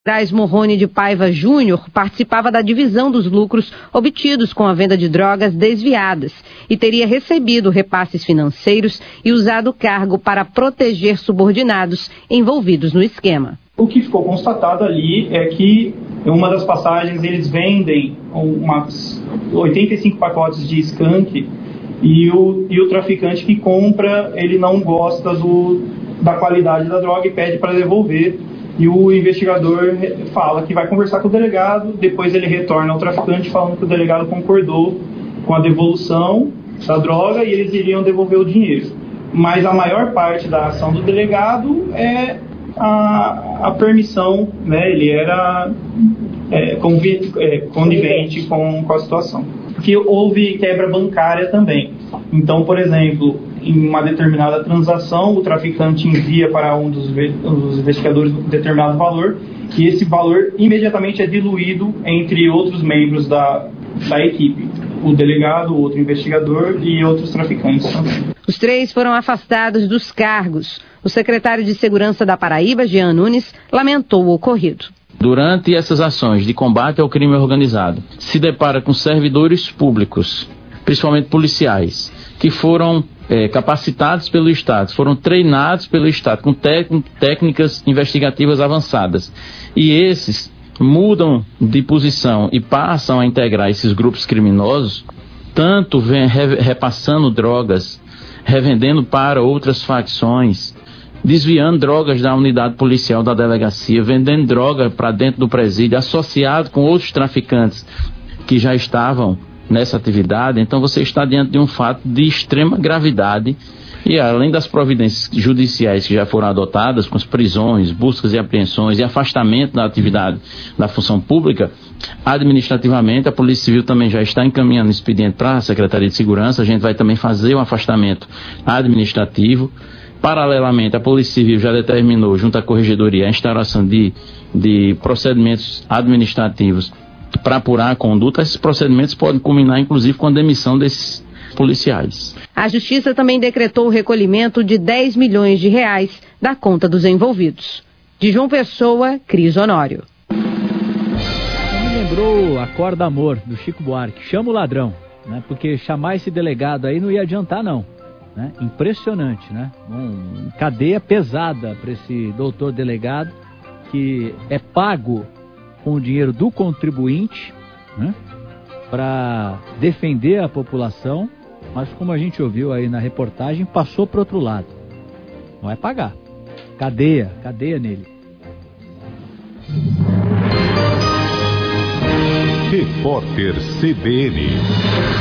Braz Morrone de Paiva Júnior participava da divisão dos lucros obtidos com a venda de drogas desviadas e teria recebido repasses financeiros e usado o cargo para proteger subordinados envolvidos no esquema. O que ficou constatado ali é que em uma das passagens eles vendem umas 85 pacotes de skunk e o traficante que compra, ele não gosta da qualidade da droga e pede para devolver. E o investigador fala que vai conversar com o delegado, depois ele retorna ao traficante falando que o delegado concordou com a devolução da droga e eles iriam devolver o dinheiro. Mas a maior parte da ação do delegado é a permissão, né? Ele era conivente com a situação. Porque houve quebra bancária também. Então, por exemplo, em uma determinada transação, o traficante envia para um dos investigadores um determinado valor e esse valor imediatamente é diluído entre outros membros da equipe. O delegado, o outro investigador e outros traficantes também. Os 3 foram afastados dos cargos. O secretário de Segurança da Paraíba, Jean Nunes, lamentou o ocorrido. Durante essas ações de combate ao crime organizado, se depara com servidores públicos, principalmente policiais, que foram capacitados pelo Estado, foram treinados pelo Estado com técnicas investigativas avançadas. E esses mudam de posição e passam a integrar esses grupos criminosos, tanto repassando drogas, revendendo para outras facções, desviando drogas da unidade policial da delegacia, vendendo droga para dentro do presídio, associado com outros traficantes que já estavam nessa atividade. Então você está diante de um fato de extrema gravidade e além das providências judiciais que já foram adotadas, com as prisões, buscas e apreensões e afastamento da atividade da função pública, administrativamente a Polícia Civil também já está encaminhando expediente para a Secretaria de Segurança. A gente vai também fazer um afastamento administrativo. Paralelamente, a Polícia Civil já determinou, junto à Corregedoria, a instauração de procedimentos administrativos para apurar a conduta. Esses procedimentos podem culminar, inclusive, com a demissão desses policiais. A Justiça também decretou o recolhimento de 10 milhões de reais da conta dos envolvidos. De João Pessoa, Cris Honório. Me lembrou Acorda Amor, do Chico Buarque. Chama o ladrão, né? Porque chamar esse delegado aí não ia adiantar, não. Né? Impressionante, né? Cadeia pesada para esse doutor delegado, que é pago com o dinheiro do contribuinte, né? Para defender a população, mas como a gente ouviu aí na reportagem, passou para outro lado. Não vai pagar. Cadeia nele. Repórter CBN.